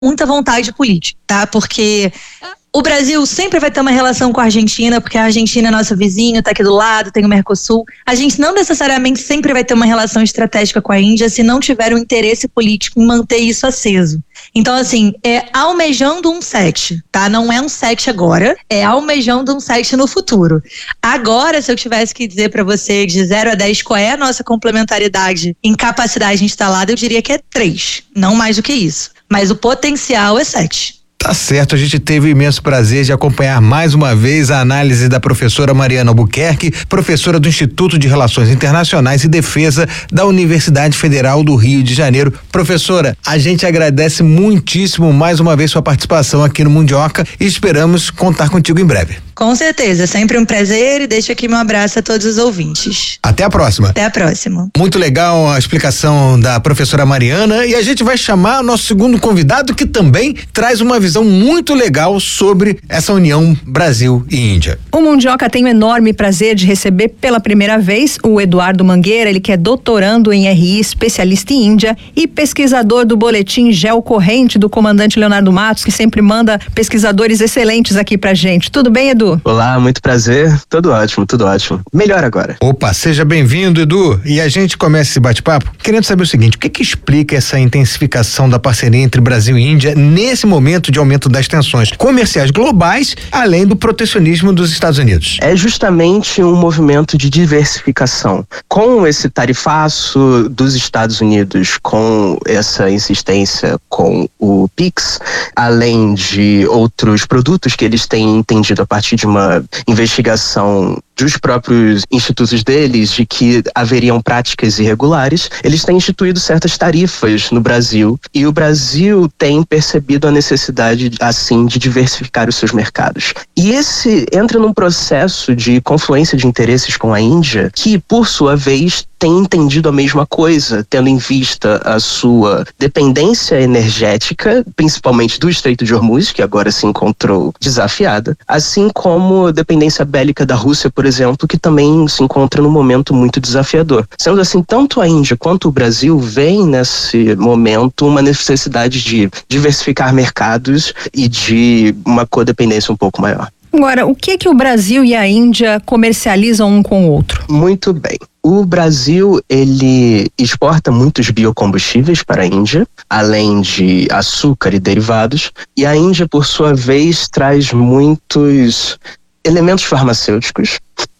muita vontade política, tá? Porque o Brasil sempre vai ter uma relação com a Argentina, porque a Argentina é nosso vizinho, tá aqui do lado, tem o Mercosul. A gente não necessariamente sempre vai ter uma relação estratégica com a Índia se não tiver um interesse político em manter isso aceso. Então, assim, é almejando um set, tá? Não é um set agora, é almejando um set no futuro. Agora, se eu tivesse que dizer pra você de 0 a 10 qual é a nossa complementaridade em capacidade instalada, eu diria que é 3, não mais do que isso. Mas o potencial é 7. Tá certo, a gente teve o imenso prazer de acompanhar mais uma vez a análise da professora Mariana Albuquerque, professora do Instituto de Relações Internacionais e Defesa da Universidade Federal do Rio de Janeiro. Professora, a gente agradece muitíssimo mais uma vez sua participação aqui no Mundioca e esperamos contar contigo em breve. Com certeza, sempre um prazer e deixo aqui meu abraço a todos os ouvintes. Até a próxima. Até a próxima. Muito legal a explicação da professora Mariana e a gente vai chamar o nosso segundo convidado que também traz uma visão muito legal sobre essa união Brasil e Índia. O Mundioca tem o enorme prazer de receber pela primeira vez o Eduardo Mangueira, ele que é doutorando em RI, especialista em Índia e pesquisador do boletim Geocorrente do comandante Leonardo Matos, que sempre manda pesquisadores excelentes aqui pra gente. Tudo bem, Edu? Olá, muito prazer. Tudo ótimo, tudo ótimo. Melhor agora. Opa, seja bem-vindo, Edu. E a gente começa esse bate-papo querendo saber o seguinte: o que explica essa intensificação da parceria entre Brasil e Índia nesse momento de aumento das tensões comerciais globais, além do protecionismo dos Estados Unidos? É justamente um movimento de diversificação. Com esse tarifaço dos Estados Unidos, com essa insistência com o PIX, além de outros produtos que eles têm entendido a partir de uma investigação dos próprios institutos deles de que haveriam práticas irregulares, eles têm instituído certas tarifas no Brasil e o Brasil tem percebido a necessidade, assim, de diversificar os seus mercados. E esse entra num processo de confluência de interesses com a Índia, que, por sua vez, tem entendido a mesma coisa, tendo em vista a sua dependência energética, principalmente do Estreito de Hormuz, que agora se encontrou desafiada, assim como dependência bélica da Rússia, por exemplo, que também se encontra num momento muito desafiador. Sendo assim, tanto a Índia quanto o Brasil veem nesse momento uma necessidade de diversificar mercados e de uma codependência um pouco maior. Agora, o que o Brasil e a Índia comercializam um com o outro? Muito bem. O Brasil, ele exporta muitos biocombustíveis para a Índia, além de açúcar e derivados, e a Índia, por sua vez, traz muitos elementos farmacêuticos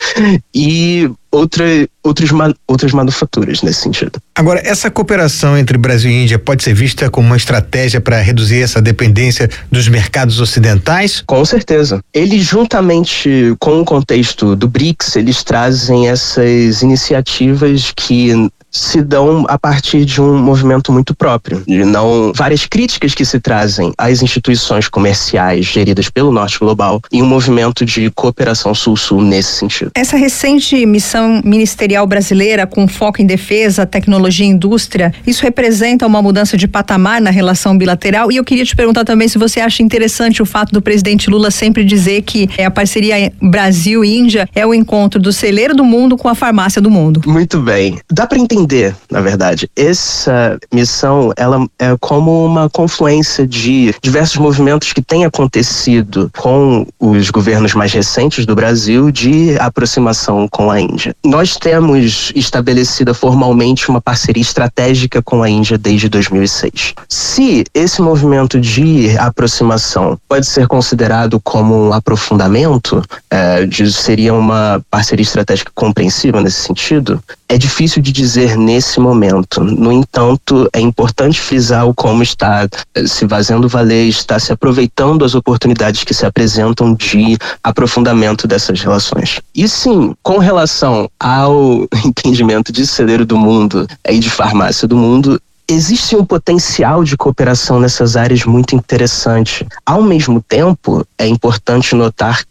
e outras manufaturas nesse sentido. Agora, essa cooperação entre Brasil e Índia pode ser vista como uma estratégia para reduzir essa dependência dos mercados ocidentais? Com certeza. Eles, juntamente com o contexto do BRICS, eles trazem essas iniciativas que se dão a partir de um movimento muito próprio, de não várias críticas que se trazem às instituições comerciais geridas pelo Norte Global e um movimento de cooperação sul-sul nesse sentido. Essa recente missão ministerial brasileira com foco em defesa, tecnologia e indústria, isso representa uma mudança de patamar na relação bilateral? E eu queria te perguntar também se você acha interessante o fato do presidente Lula sempre dizer que a parceria Brasil e Índia é o encontro do celeiro do mundo com a farmácia do mundo. Muito bem. Dá para entender, na verdade, essa missão, ela é como uma confluência de diversos movimentos que têm acontecido com os governos mais recentes do Brasil de aproximação com a Índia. Nós temos estabelecida formalmente uma parceria estratégica com a Índia desde 2006. Se esse movimento de aproximação pode ser considerado como um aprofundamento, seria uma parceria estratégica compreensiva nesse sentido, é difícil de dizer nesse momento. No entanto, é importante frisar o como está se fazendo valer, está se aproveitando as oportunidades que se apresentam de aprofundamento dessas relações. E sim, com relação ao entendimento de celeiro do mundo e de farmácia do mundo, existe um potencial de cooperação nessas áreas muito interessante. Ao mesmo tempo, é importante notar que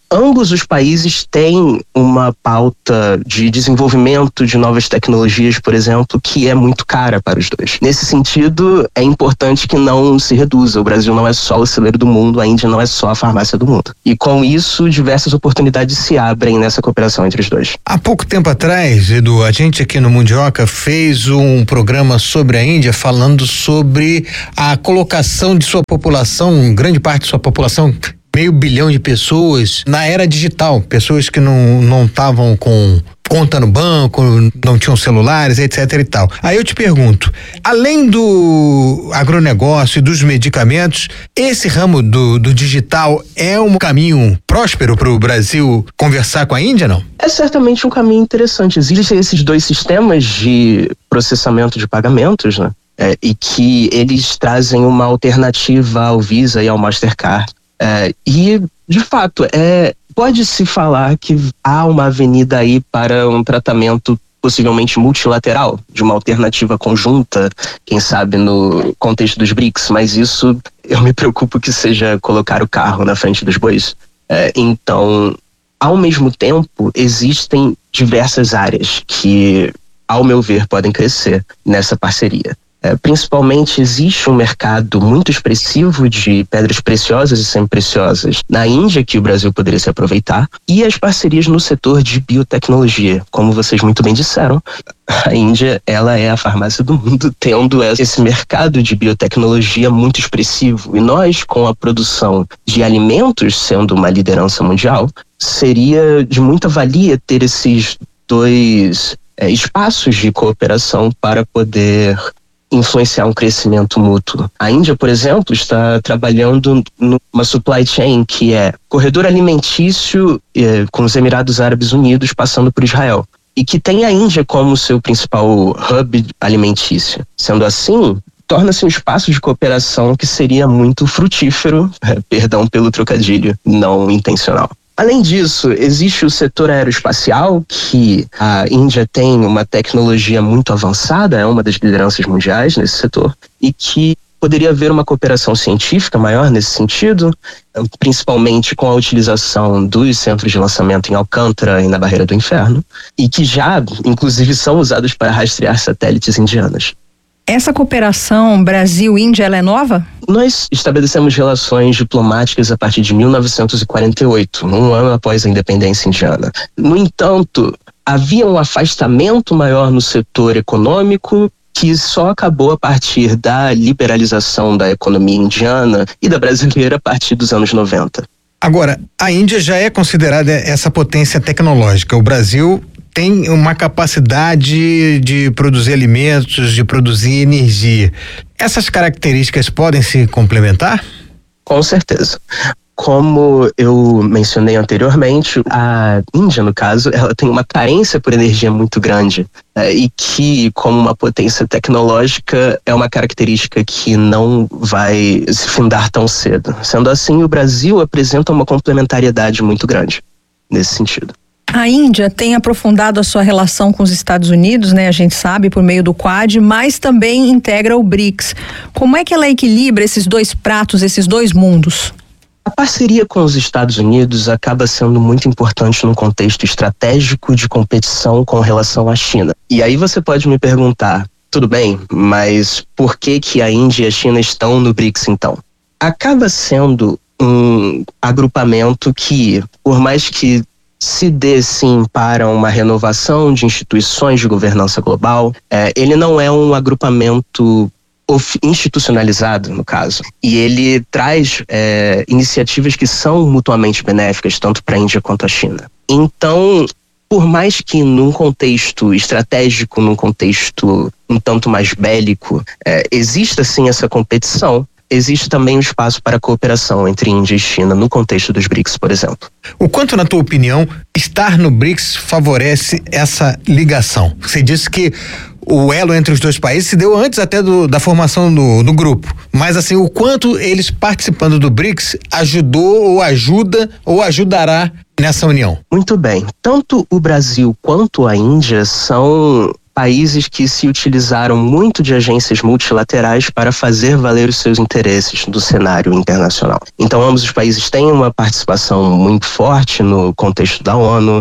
Ambos os países têm uma pauta de desenvolvimento de novas tecnologias, por exemplo, que é muito cara para os dois. Nesse sentido, é importante que não se reduza. O Brasil não é só o celeiro do mundo, a Índia não é só a farmácia do mundo. E com isso, diversas oportunidades se abrem nessa cooperação entre os dois. Há pouco tempo atrás, Edu, a gente aqui no Mundioca fez um programa sobre a Índia, falando sobre a colocação de sua população, grande parte de sua população, 500 milhões de pessoas na era digital, pessoas que não estavam com conta no banco, não tinham celulares, etc e tal. Aí eu te pergunto, além do agronegócio e dos medicamentos, esse ramo do digital é um caminho próspero para o Brasil conversar com a Índia, não? É certamente um caminho interessante. Existem esses dois sistemas de processamento de pagamentos, né? E que eles trazem uma alternativa ao Visa e ao Mastercard. E, de fato, pode-se falar que há uma avenida aí para um tratamento possivelmente multilateral, de uma alternativa conjunta, quem sabe no contexto dos BRICS, mas isso eu me preocupo que seja colocar o carro na frente dos bois. Então, ao mesmo tempo, existem diversas áreas que, ao meu ver, podem crescer nessa parceria. Principalmente existe um mercado muito expressivo de pedras preciosas e semi-preciosas na Índia que o Brasil poderia se aproveitar, e as parcerias no setor de biotecnologia. Como vocês muito bem disseram, a Índia ela é a farmácia do mundo, tendo esse mercado de biotecnologia muito expressivo, e nós, com a produção de alimentos sendo uma liderança mundial, seria de muita valia ter esses dois espaços de cooperação para poder influenciar um crescimento mútuo. A Índia, por exemplo, está trabalhando numa supply chain que é corredor alimentício com os Emirados Árabes Unidos passando por Israel, e que tem a Índia como seu principal hub alimentício. Sendo assim, torna-se um espaço de cooperação que seria muito frutífero, perdão pelo trocadilho não intencional. Além disso, existe o setor aeroespacial, que a Índia tem uma tecnologia muito avançada, é uma das lideranças mundiais nesse setor, e que poderia haver uma cooperação científica maior nesse sentido, principalmente com a utilização dos centros de lançamento em Alcântara e na Barreira do Inferno, e que já, inclusive, são usados para rastrear satélites indianos. Essa cooperação Brasil-Índia, ela é nova? Nós estabelecemos relações diplomáticas a partir de 1948, um ano após a independência indiana. No entanto, havia um afastamento maior no setor econômico que só acabou a partir da liberalização da economia indiana e da brasileira a partir dos anos 90. Agora, a Índia já é considerada essa potência tecnológica. O Brasil tem uma capacidade de produzir alimentos, de produzir energia. Essas características podem se complementar? Com certeza. Como eu mencionei anteriormente, a Índia, no caso, ela tem uma carência por energia muito grande, e que, como uma potência tecnológica, é uma característica que não vai se findar tão cedo. Sendo assim, o Brasil apresenta uma complementariedade muito grande nesse sentido. A Índia tem aprofundado a sua relação com os Estados Unidos, né? A gente sabe, por meio do Quad, mas também integra o BRICS. Como é que ela equilibra esses dois pratos, esses dois mundos? A parceria com os Estados Unidos acaba sendo muito importante num contexto estratégico de competição com relação à China. E aí você pode me perguntar, tudo bem, mas por que a Índia e a China estão no BRICS então? Acaba sendo um agrupamento que, por mais que se dê sim para uma renovação de instituições de governança global, ele não é um agrupamento institucionalizado, no caso, e ele traz iniciativas que são mutuamente benéficas, tanto para a Índia quanto a China. Então, por mais que num contexto estratégico, num contexto um tanto mais bélico, exista sim essa competição, existe também um espaço para cooperação entre Índia e China no contexto dos BRICS, por exemplo. O quanto, na tua opinião, estar no BRICS favorece essa ligação? Você disse que o elo entre os dois países se deu antes até da formação do grupo, mas assim, o quanto eles participando do BRICS ajudou ou ajuda ou ajudará nessa união? Muito bem. Tanto o Brasil quanto a Índia são países que se utilizaram muito de agências multilaterais para fazer valer os seus interesses no cenário internacional. Então, ambos os países têm uma participação muito forte no contexto da ONU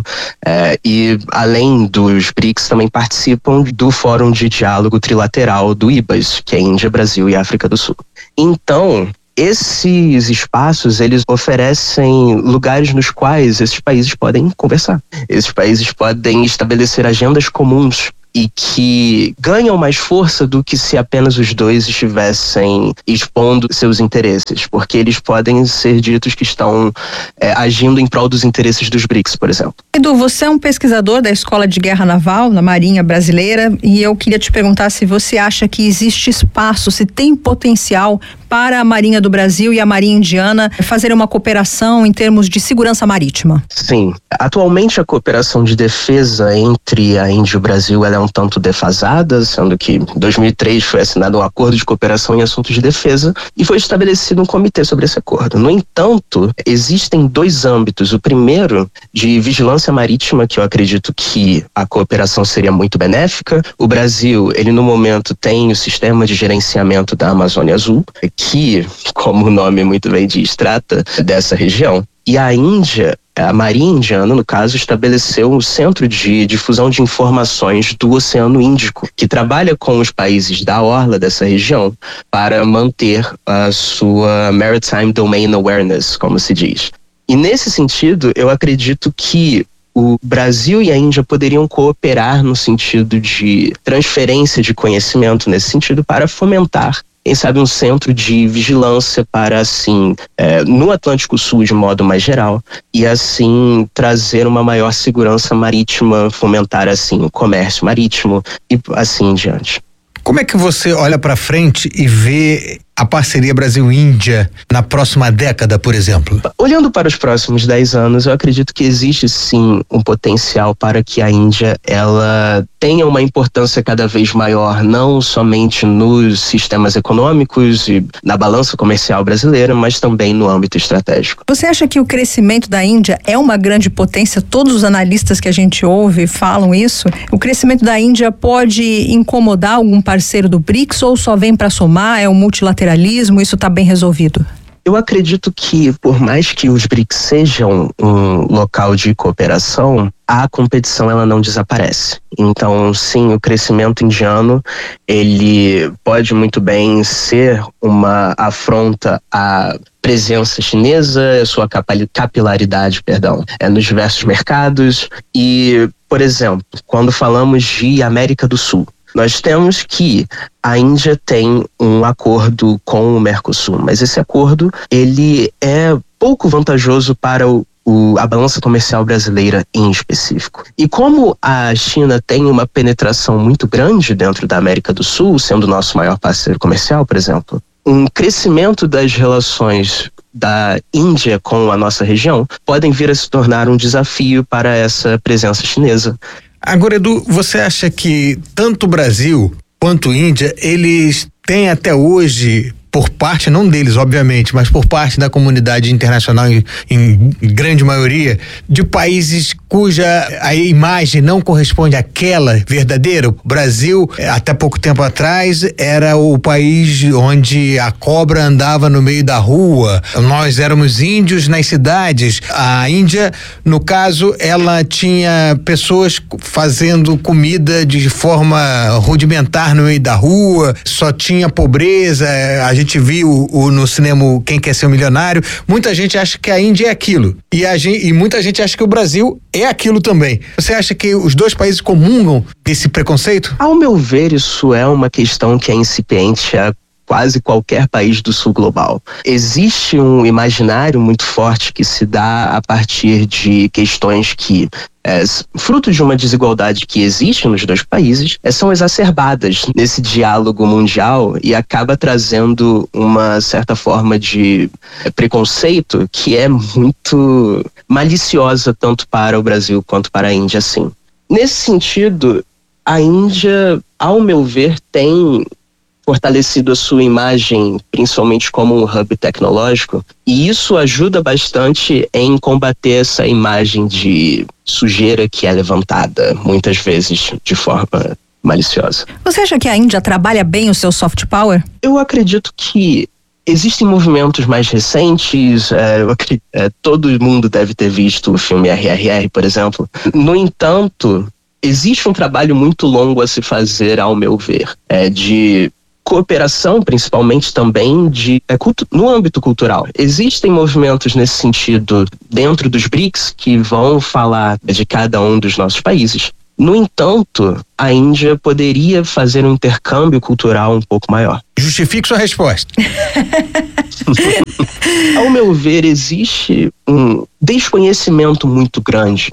e, além dos BRICS, também participam do Fórum de Diálogo Trilateral do IBAS, que é Índia, Brasil e África do Sul. Então, esses espaços, eles oferecem lugares nos quais esses países podem conversar. Esses países podem estabelecer agendas comuns e que ganham mais força do que se apenas os dois estivessem expondo seus interesses, porque eles podem ser ditos que estão agindo em prol dos interesses dos BRICS, por exemplo. Edu, você é um pesquisador da Escola de Guerra Naval, na Marinha Brasileira, e eu queria te perguntar se você acha que existe espaço, se tem potencial para a Marinha do Brasil e a Marinha Indiana fazerem uma cooperação em termos de segurança marítima. Sim. Atualmente a cooperação de defesa entre a Índia e o Brasil ela é um tanto defasada, sendo que em 2003 foi assinado um acordo de cooperação em assuntos de defesa e foi estabelecido um comitê sobre esse acordo. No entanto, existem dois âmbitos. O primeiro, de vigilância marítima, que eu acredito que a cooperação seria muito benéfica. O Brasil, ele no momento tem o sistema de gerenciamento da Amazônia Azul, que, como o nome muito bem diz, trata dessa região. E a Índia, a Marinha Indiana, no caso, estabeleceu um centro de difusão de informações do Oceano Índico, que trabalha com os países da orla dessa região para manter a sua Maritime Domain Awareness, como se diz. E nesse sentido, eu acredito que o Brasil e a Índia poderiam cooperar no sentido de transferência de conhecimento nesse sentido para fomentar, quem sabe, um centro de vigilância para, assim, no Atlântico Sul de modo mais geral, e assim trazer uma maior segurança marítima, fomentar, assim, o comércio marítimo e assim em diante. Como é que você olha para frente e vê a parceria Brasil-Índia na próxima década, por exemplo? Olhando para os próximos 10 anos, eu acredito que existe sim um potencial para que a Índia ela tenha uma importância cada vez maior, não somente nos sistemas econômicos e na balança comercial brasileira, mas também no âmbito estratégico. Você acha que o crescimento da Índia é uma grande potência? Todos os analistas que a gente ouve falam isso. O crescimento da Índia pode incomodar algum parceiro do BRICS ou só vem para somar? É um multilateralismo? Isso está bem resolvido? Eu acredito que, por mais que os BRICS sejam um local de cooperação, a competição ela não desaparece. Então, sim, o crescimento indiano, ele pode muito bem ser uma afronta à presença chinesa, a sua capilaridade, nos diversos mercados. E, por exemplo, quando falamos de América do Sul, nós temos que a Índia tem um acordo com o Mercosul, mas esse acordo ele é pouco vantajoso para a balança comercial brasileira em específico. E como a China tem uma penetração muito grande dentro da América do Sul, sendo o nosso maior parceiro comercial, por exemplo, um crescimento das relações da Índia com a nossa região podem vir a se tornar um desafio para essa presença chinesa. Agora, Edu, você acha que tanto o Brasil quanto Índia, eles têm até hoje, por parte, não deles, obviamente, mas por parte da comunidade internacional, em grande maioria, de países cuja a imagem não corresponde àquela verdadeira? O Brasil, até pouco tempo atrás, era o país onde a cobra andava no meio da rua. Nós éramos índios nas cidades. A Índia, no caso, ela tinha pessoas fazendo comida de forma rudimentar no meio da rua, só tinha pobreza. A gente viu no cinema Quem Quer Ser um Milionário. Muita gente acha que a Índia é aquilo e muita gente acha que o Brasil é aquilo também. Você acha que os dois países comungam desse preconceito? Ao meu ver, isso é uma questão que é incipiente a quase qualquer país do sul global. Existe um imaginário muito forte que se dá a partir de questões que, fruto de uma desigualdade que existe nos dois países, são exacerbadas nesse diálogo mundial e acaba trazendo uma certa forma de preconceito que é muito maliciosa tanto para o Brasil quanto para a Índia, sim. Nesse sentido, a Índia, ao meu ver, tem fortalecido a sua imagem, principalmente como um hub tecnológico, e isso ajuda bastante em combater essa imagem de sujeira que é levantada, muitas vezes de forma maliciosa. Você acha que a Índia trabalha bem o seu soft power? Eu acredito que existem movimentos mais recentes, todo mundo deve ter visto o filme RRR, por exemplo. No entanto, existe um trabalho muito longo a se fazer, ao meu ver, de cooperação, principalmente também no âmbito cultural. Existem movimentos nesse sentido dentro dos BRICS que vão falar de cada um dos nossos países. No entanto, a Índia poderia fazer um intercâmbio cultural um pouco maior. Justifique sua resposta. Ao meu ver, existe um desconhecimento muito grande.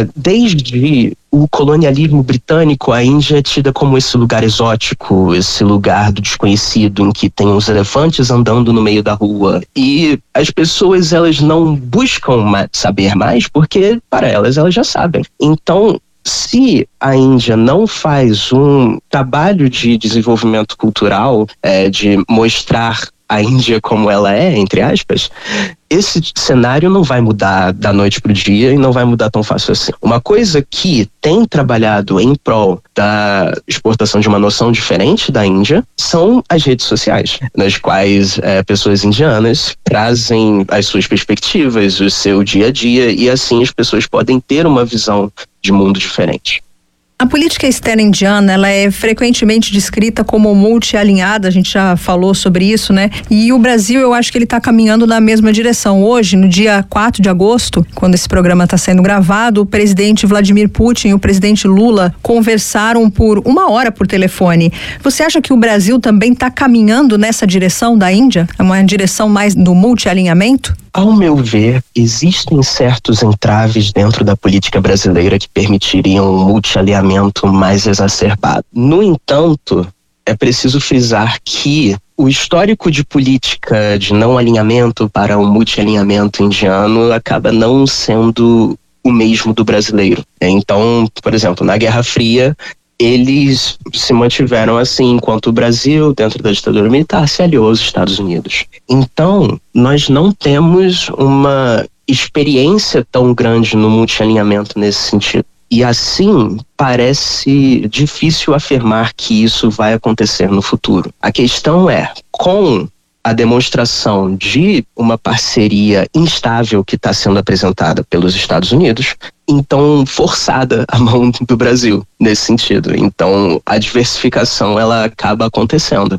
Desde o colonialismo britânico, a Índia é tida como esse lugar exótico, esse lugar do desconhecido, em que tem uns elefantes andando no meio da rua. E as pessoas, elas não buscam saber mais, porque para elas já sabem. Então, se a Índia não faz um trabalho de desenvolvimento cultural, de mostrar a Índia como ela é, entre aspas, esse cenário não vai mudar da noite pro dia e não vai mudar tão fácil assim. Uma coisa que tem trabalhado em prol da exportação de uma noção diferente da Índia são as redes sociais, nas quais pessoas indianas trazem as suas perspectivas, o seu dia a dia, e assim as pessoas podem ter uma visão de mundo diferente. A política externa indiana, ela é frequentemente descrita como multialinhada, a gente já falou sobre isso, né? E o Brasil, eu acho que ele está caminhando na mesma direção. Hoje, no dia 4 de agosto, quando esse programa está sendo gravado, o presidente Vladimir Putin e o presidente Lula conversaram por 1 hora por telefone. Você acha que o Brasil também está caminhando nessa direção da Índia? É uma direção mais do multialinhamento? Ao meu ver, existem certos entraves dentro da política brasileira que permitiriam um multialinhamento mais exacerbado. No entanto, é preciso frisar que o histórico de política de não alinhamento para um multialinhamento indiano acaba não sendo o mesmo do brasileiro. Então, por exemplo, na Guerra Fria, eles se mantiveram assim, enquanto o Brasil, dentro da ditadura militar, se aliou aos Estados Unidos. Então, nós não temos uma experiência tão grande no multialinhamento nesse sentido. E assim, parece difícil afirmar que isso vai acontecer no futuro. A questão é, com a demonstração de uma parceria instável que está sendo apresentada pelos Estados Unidos, então forçada a mão do Brasil nesse sentido. Então a diversificação ela acaba acontecendo.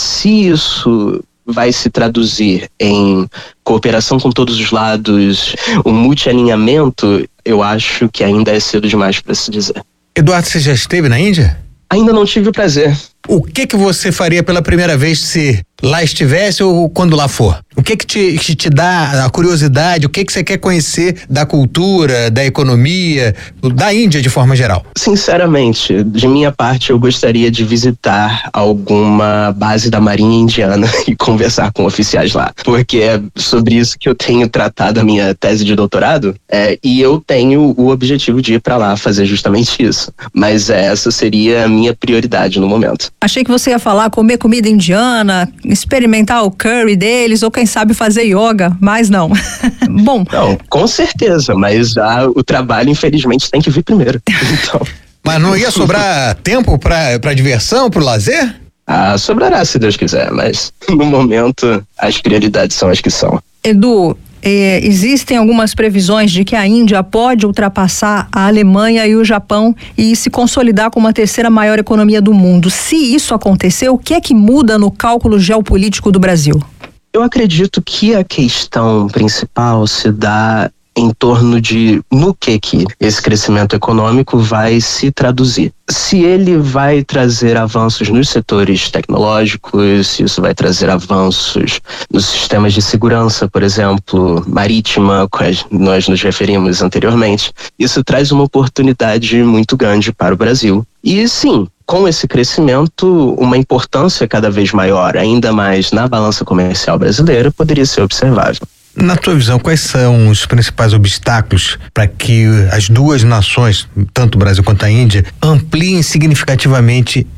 Se isso vai se traduzir em cooperação com todos os lados, um multialinhamento, eu acho que ainda é cedo demais para se dizer. Eduardo, você já esteve na Índia? Ainda não tive o prazer. O que você faria pela primeira vez se lá estivesse ou quando lá for? O que te dá a curiosidade? O que você quer conhecer da cultura, da economia, da Índia de forma geral? Sinceramente, de minha parte, eu gostaria de visitar alguma base da Marinha Indiana e conversar com oficiais lá. Porque é sobre isso que eu tenho tratado a minha tese de doutorado, e eu tenho o objetivo de ir para lá fazer justamente isso. Mas essa seria a minha prioridade no momento. Achei que você ia falar comer comida indiana, experimentar o curry deles, ou quem sabe fazer yoga, mas não. Bom. Não, com certeza, mas o trabalho infelizmente tem que vir primeiro. Então. Mas não ia sobrar tempo para diversão, para o lazer? Sobrará se Deus quiser, mas no momento as prioridades são as que são. Edu, existem algumas previsões de que a Índia pode ultrapassar a Alemanha e o Japão e se consolidar como a terceira maior economia do mundo. Se isso acontecer, o que é que muda no cálculo geopolítico do Brasil? Eu acredito que a questão principal se dá em torno de no que esse crescimento econômico vai se traduzir. Se ele vai trazer avanços nos setores tecnológicos, se isso vai trazer avanços nos sistemas de segurança, por exemplo, marítima, quais nós nos referimos anteriormente, isso traz uma oportunidade muito grande para o Brasil. E sim, com esse crescimento, uma importância cada vez maior, ainda mais na balança comercial brasileira, poderia ser observável. Na tua visão, quais são os principais obstáculos para que as duas nações, tanto o Brasil quanto a Índia, ampliem significativamente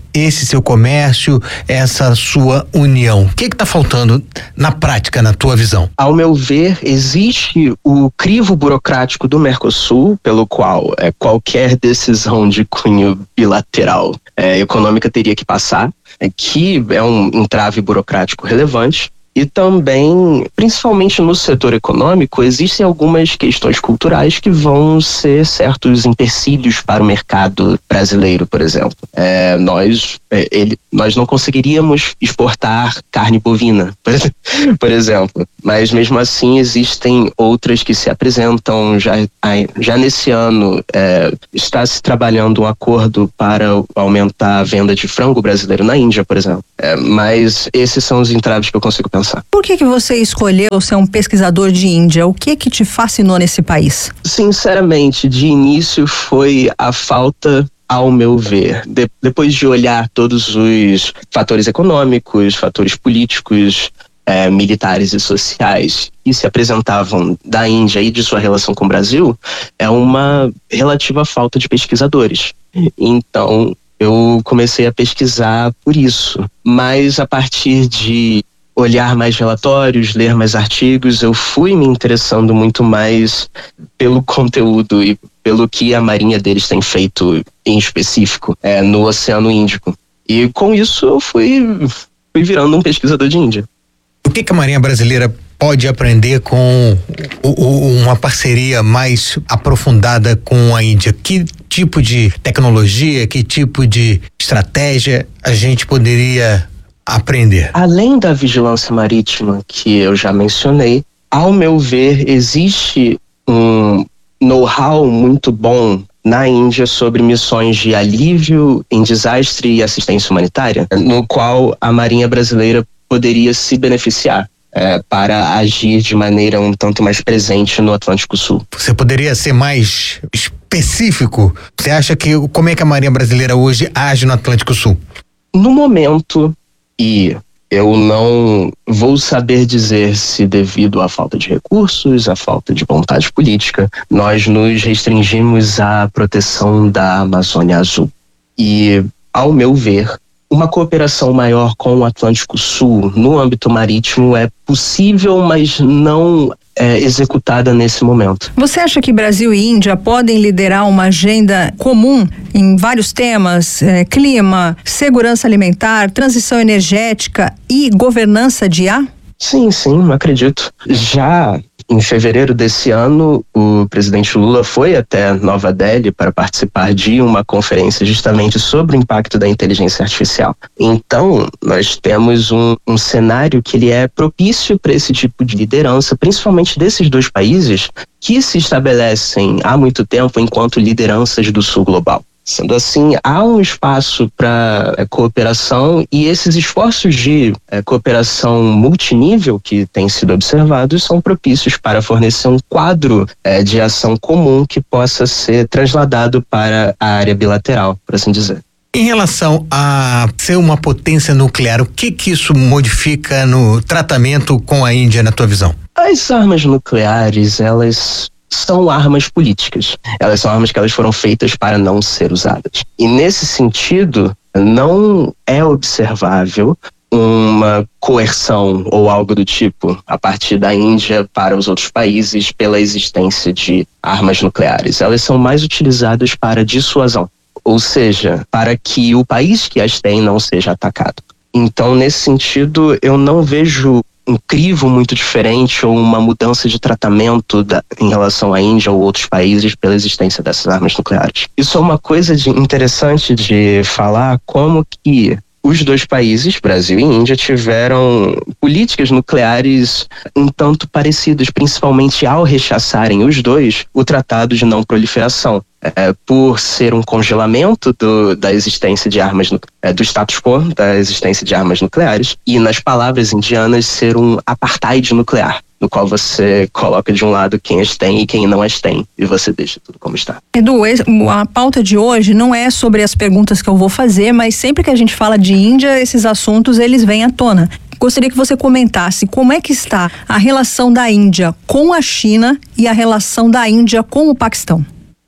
esse seu comércio, essa sua união? O que está faltando na prática, na tua visão? Ao meu ver, existe o crivo burocrático do Mercosul, pelo qual qualquer decisão de cunho bilateral econômica teria que passar, que é um entrave burocrático relevante. E também, principalmente no setor econômico, existem algumas questões culturais que vão ser certos empecilhos para o mercado brasileiro, por exemplo. Nós não conseguiríamos exportar carne bovina, por exemplo. Mas mesmo assim existem outras que se apresentam. Já nesse ano está se trabalhando um acordo para aumentar a venda de frango brasileiro na Índia, por exemplo. Mas esses são os entraves que eu consigo pensar. Por que você escolheu ser um pesquisador de Índia? O que te fascinou nesse país? Sinceramente, de início foi a falta, ao meu ver, depois de olhar todos os fatores econômicos, fatores políticos, militares e sociais que se apresentavam da Índia e de sua relação com o Brasil, é uma relativa falta de pesquisadores. Então, eu comecei a pesquisar por isso. Mas a partir de olhar mais relatórios, ler mais artigos, eu fui me interessando muito mais pelo conteúdo e pelo que a marinha deles tem feito em específico no Oceano Índico. E com isso eu fui virando um pesquisador de Índia. O que a Marinha Brasileira pode aprender com uma parceria mais aprofundada com a Índia? Que tipo de tecnologia, que tipo de estratégia a gente poderia aprender? Além da vigilância marítima que eu já mencionei, ao meu ver, existe um know-how muito bom na Índia sobre missões de alívio em desastre e assistência humanitária, no qual a Marinha Brasileira poderia se beneficiar para agir de maneira um tanto mais presente no Atlântico Sul. Você poderia ser mais específico? Você acha como é que a Marinha Brasileira hoje age no Atlântico Sul? No momento, e eu não vou saber dizer se devido à falta de recursos, à falta de vontade política, nós nos restringimos à proteção da Amazônia Azul. E, ao meu ver, uma cooperação maior com o Atlântico Sul no âmbito marítimo é possível, mas não executada nesse momento. Você acha que Brasil e Índia podem liderar uma agenda comum em vários temas? Clima, segurança alimentar, transição energética e governança de IA? Sim, acredito. Já em fevereiro desse ano, o presidente Lula foi até Nova Delhi para participar de uma conferência justamente sobre o impacto da inteligência artificial. Então, nós temos um cenário que ele é propício para esse tipo de liderança, principalmente desses dois países que se estabelecem há muito tempo enquanto lideranças do Sul global. Sendo assim, há um espaço para cooperação, e esses esforços de cooperação multinível que têm sido observados são propícios para fornecer um quadro de ação comum que possa ser trasladado para a área bilateral, por assim dizer. Em relação a ser uma potência nuclear, o que isso modifica no tratamento com a Índia, na tua visão? As armas nucleares, elas são armas políticas. Elas são armas que elas foram feitas para não ser usadas. E nesse sentido, não é observável uma coerção ou algo do tipo a partir da Índia para os outros países pela existência de armas nucleares. Elas são mais utilizadas para dissuasão, ou seja, para que o país que as tem não seja atacado. Então, nesse sentido, eu não vejo um crivo muito diferente ou uma mudança de tratamento em relação à Índia ou outros países pela existência dessas armas nucleares. Isso é uma coisa interessante de falar, como que os dois países, Brasil e Índia, tiveram políticas nucleares um tanto parecidas, principalmente ao rechaçarem os dois o Tratado de Não Proliferação. Por ser um congelamento da existência de armas, do status quo da existência de armas nucleares, e nas palavras indianas ser um apartheid nuclear, no qual você coloca de um lado quem as tem e quem não as tem, e você deixa tudo como está. Edu, a pauta de hoje não é sobre as perguntas que eu vou fazer, mas sempre que a gente fala de Índia, esses assuntos eles vêm à tona. Gostaria que você comentasse como é que está a relação da Índia com a China e a relação da Índia com o Paquistão.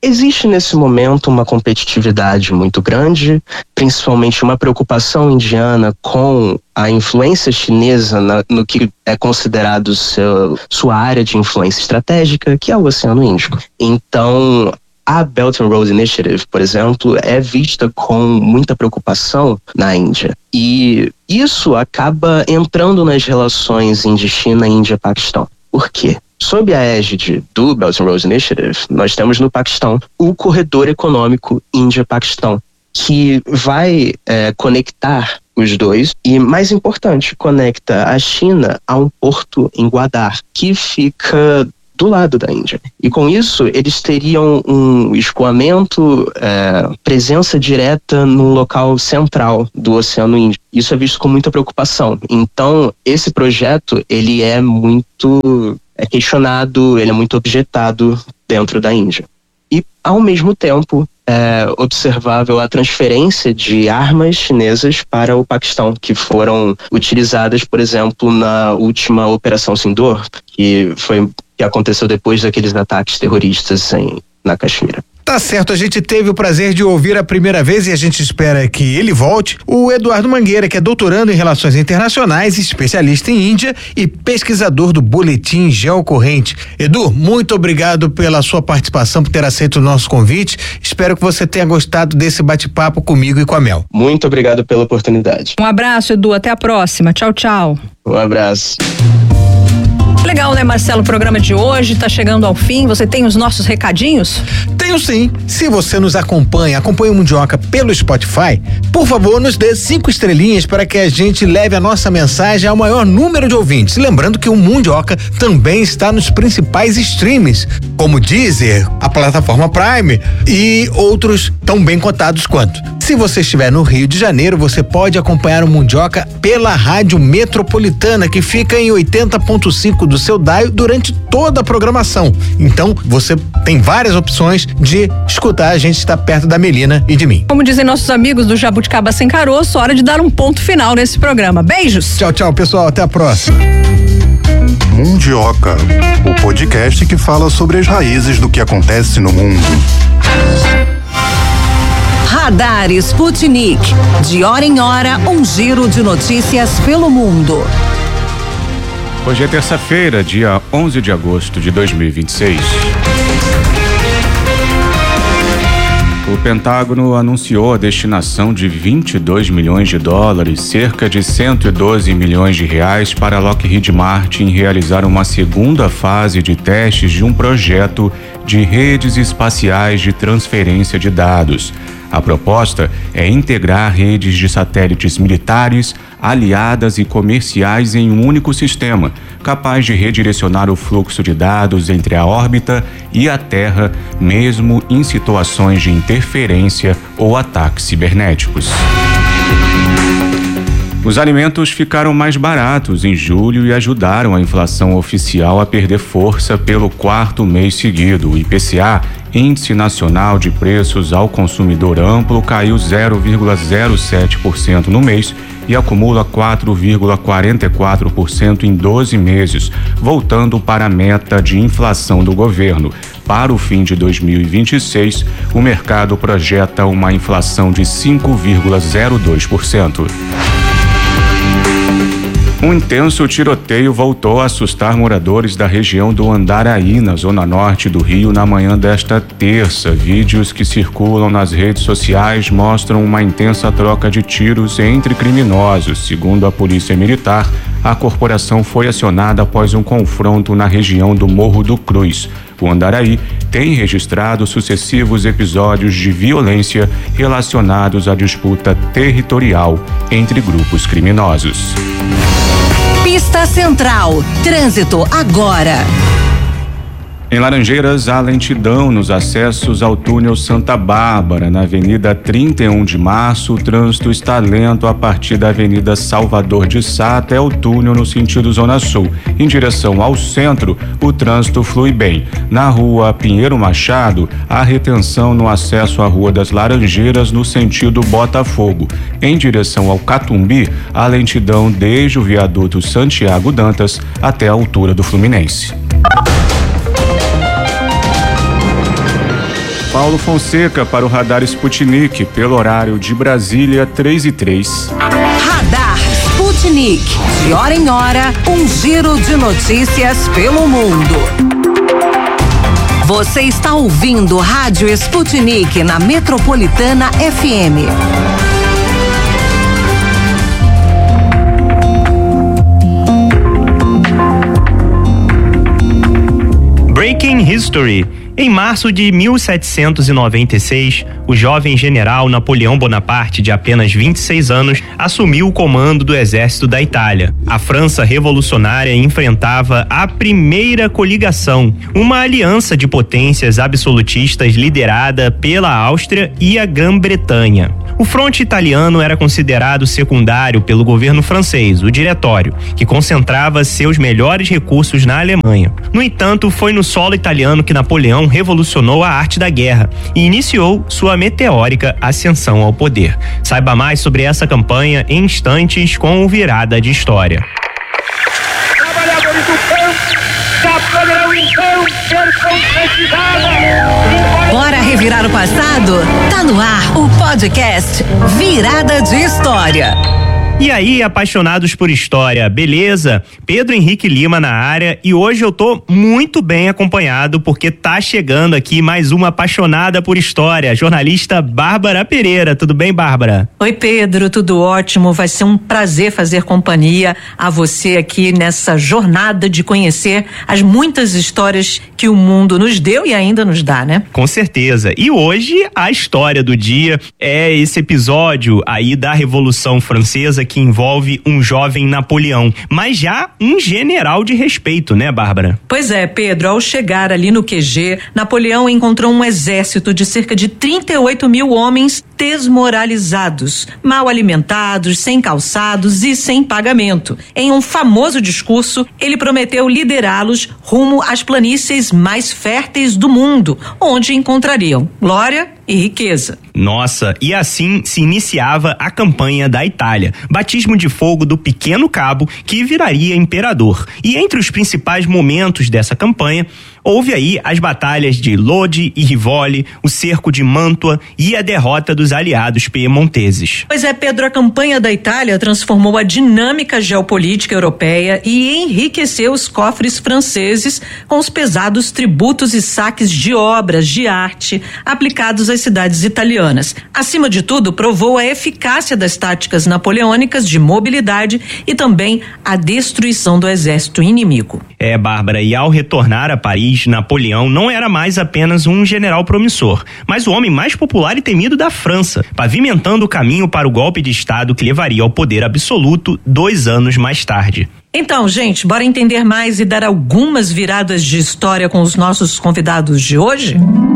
Existe nesse momento uma competitividade muito grande, principalmente uma preocupação indiana com a influência chinesa no que é considerado sua área de influência estratégica, que é o Oceano Índico. Então, a Belt and Road Initiative, por exemplo, é vista com muita preocupação na Índia. E isso acaba entrando nas relações Índia-China e Índia-Paquistão. Por quê? Sob a égide do Belt and Road Initiative, nós temos no Paquistão o corredor econômico Índia-Paquistão, que vai conectar os dois e, mais importante, conecta a China a um porto em Gwadar, que fica do lado da Índia. E com isso, eles teriam um escoamento, presença direta no local central do Oceano Índico. Isso é visto com muita preocupação. Então, esse projeto, ele é muito questionado, ele é muito objetado dentro da Índia. E, ao mesmo tempo, é observável a transferência de armas chinesas para o Paquistão, que foram utilizadas, por exemplo, na última Operação Sindoor, que aconteceu depois daqueles ataques terroristas na Caxemira. Tá certo, a gente teve o prazer de ouvir a primeira vez e a gente espera que ele volte, o Eduardo Mangueira, que é doutorando em Relações Internacionais, especialista em Índia e pesquisador do Boletim Geocorrente. Edu, muito obrigado pela sua participação, por ter aceito o nosso convite. Espero que você tenha gostado desse bate-papo comigo e com a Mel. Muito obrigado pela oportunidade. Um abraço, Edu, até a próxima. Tchau, tchau. Um abraço. Legal, né, Marcelo? O programa de hoje tá chegando ao fim. Você tem os nossos recadinhos? Tenho sim. Se você nos acompanha o Mundioca pelo Spotify, por favor, nos dê 5 estrelinhas para que a gente leve a nossa mensagem ao maior número de ouvintes. Lembrando que o Mundioca também está nos principais streams, como Deezer, a plataforma Prime e outros tão bem cotados quanto. Se você estiver no Rio de Janeiro, você pode acompanhar o Mundioca pela Rádio Metropolitana, que fica em 80.5 do seu dial durante toda a programação. Então, você tem várias opções de escutar. A gente está perto da Melina e de mim. Como dizem nossos amigos do Jabuticaba Sem Caroço, hora de dar um ponto final nesse programa. Beijos! Tchau, tchau, pessoal. Até a próxima. Mundioca, o podcast que fala sobre as raízes do que acontece no mundo. Radar Sputnik. De hora em hora, um giro de notícias pelo mundo. Hoje é terça-feira, dia 11 de agosto de 2026. O Pentágono anunciou a destinação de 22 milhões de dólares, cerca de 112 milhões de reais, para a Lockheed Martin realizar uma segunda fase de testes de um projeto de redes espaciais de transferência de dados. A proposta é integrar redes de satélites militares, aliadas e comerciais em um único sistema, capaz de redirecionar o fluxo de dados entre a órbita e a Terra, mesmo em situações de interferência ou ataques cibernéticos. Os alimentos ficaram mais baratos em julho e ajudaram a inflação oficial a perder força pelo 4º mês seguido. O IPCA, Índice Nacional de Preços ao Consumidor Amplo, caiu 0,07% no mês e acumula 4,44% em 12 meses, voltando para a meta de inflação do governo. Para o fim de 2026, o mercado projeta uma inflação de 5,02%. Um intenso tiroteio voltou a assustar moradores da região do Andaraí, na zona norte do Rio, na manhã desta terça. Vídeos que circulam nas redes sociais mostram uma intensa troca de tiros entre criminosos. Segundo a Polícia Militar, a corporação foi acionada após um confronto na região do Morro do Cruz. O Andaraí tem registrado sucessivos episódios de violência relacionados à disputa territorial entre grupos criminosos. Pista Central. Trânsito agora. Em Laranjeiras, há lentidão nos acessos ao túnel Santa Bárbara. Na Avenida 31 de Março, o trânsito está lento a partir da Avenida Salvador de Sá até o túnel no sentido Zona Sul. Em direção ao centro, o trânsito flui bem. Na rua Pinheiro Machado, há retenção no acesso à Rua das Laranjeiras no sentido Botafogo. Em direção ao Catumbi, há lentidão desde o viaduto Santiago Dantas até a altura do Fluminense. Paulo Fonseca para o Radar Sputnik, pelo horário de Brasília, 3h03. Radar Sputnik. De hora em hora, um giro de notícias pelo mundo. Você está ouvindo Rádio Sputnik na Metropolitana FM. Breaking History. Em março de 1796, o jovem general Napoleão Bonaparte, de apenas 26 anos, assumiu o comando do exército da Itália. A França revolucionária enfrentava a Primeira Coligação, uma aliança de potências absolutistas liderada pela Áustria e a Grã-Bretanha. O fronte italiano era considerado secundário pelo governo francês, o Diretório, que concentrava seus melhores recursos na Alemanha. No entanto, foi no solo italiano que Napoleão revolucionou a arte da guerra e iniciou sua meteórica ascensão ao poder. Saiba mais sobre essa campanha em instantes com o Virada de História. Trabalhadores do campo já poderão então ser concretizados. Bora revirar o passado? Tá no ar o podcast Virada de História. E aí, apaixonados por história, beleza? Pedro Henrique Lima na área, e hoje eu tô muito bem acompanhado porque tá chegando aqui mais uma apaixonada por história, a jornalista Bárbara Pereira. Tudo bem, Bárbara? Oi, Pedro, tudo ótimo. Vai ser um prazer fazer companhia a você aqui nessa jornada de conhecer as muitas histórias que o mundo nos deu e ainda nos dá, né? Com certeza. E hoje a história do dia é esse episódio aí da Revolução Francesa que envolve um jovem Napoleão, mas já um general de respeito, né, Bárbara? Pois é, Pedro, ao chegar ali no QG, Napoleão encontrou um exército de cerca de 38 mil homens desmoralizados, mal alimentados, sem calçados e sem pagamento. Em um famoso discurso, ele prometeu liderá-los rumo às planícies mais férteis do mundo, onde encontrariam glória e riqueza. Nossa, e assim se iniciava a campanha da Itália, batismo de fogo do pequeno cabo que viraria imperador. E entre os principais momentos dessa campanha, houve aí as batalhas de Lodi e Rivoli, o cerco de Mantua e a derrota dos aliados piemonteses. Pois é, Pedro, a campanha da Itália transformou a dinâmica geopolítica europeia e enriqueceu os cofres franceses com os pesados tributos e saques de obras de arte aplicados às cidades italianas. Acima de tudo, provou a eficácia das táticas napoleônicas de mobilidade e também a destruição do exército inimigo. É, Bárbara, e ao retornar a Paris, Napoleão não era mais apenas um general promissor, mas o homem mais popular e temido da França, pavimentando o caminho para o golpe de Estado que levaria ao poder absoluto 2 anos mais tarde. Então, gente, bora entender mais e dar algumas viradas de história com os nossos convidados de hoje?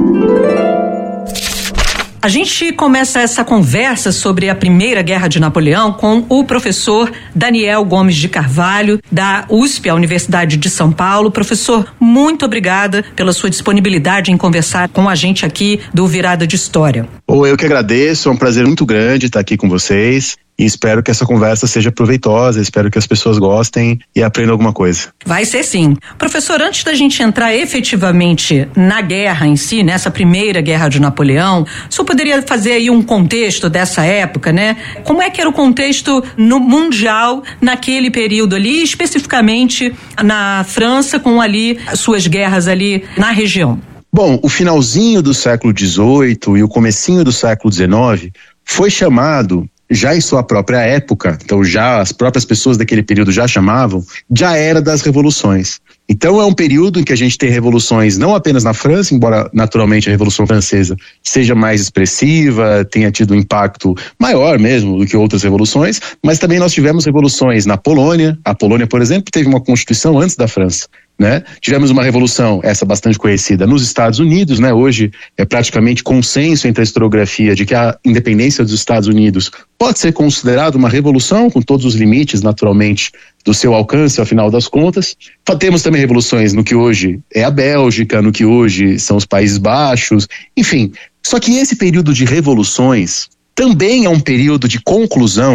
A gente começa essa conversa sobre a Primeira Guerra de Napoleão com o professor Daniel Gomes de Carvalho, da USP, a Universidade de São Paulo. Professor, muito obrigada pela sua disponibilidade em conversar com a gente aqui do Virada de História. Eu que agradeço, é um prazer muito grande estar aqui com vocês. E espero que essa conversa seja proveitosa, espero que as pessoas gostem e aprendam alguma coisa. Vai ser sim. Professor, antes da gente entrar efetivamente na guerra em si, nessa Primeira Guerra de Napoleão, o senhor poderia fazer aí um contexto dessa época, né? Como é que era o contexto no mundial naquele período ali, especificamente na França, com ali as suas guerras ali na região? Bom, o finalzinho do século XVIII e o comecinho do século XIX foi chamado, já em sua própria época, então já as próprias pessoas daquele período já chamavam, de a Era das Revoluções. Então é um período em que a gente tem revoluções não apenas na França, embora naturalmente a Revolução Francesa seja mais expressiva, tenha tido um impacto maior mesmo do que outras revoluções, mas também nós tivemos revoluções na Polônia. A Polônia, por exemplo, teve uma constituição antes da França. Né? Tivemos uma revolução, essa bastante conhecida, nos Estados Unidos, né? Hoje é praticamente consenso entre a historiografia de que a independência dos Estados Unidos pode ser considerada uma revolução, com todos os limites, naturalmente, do seu alcance, ao final das contas. Temos também revoluções no que hoje é a Bélgica, no que hoje são os Países Baixos, enfim. Só que esse período de revoluções também é um período de conclusão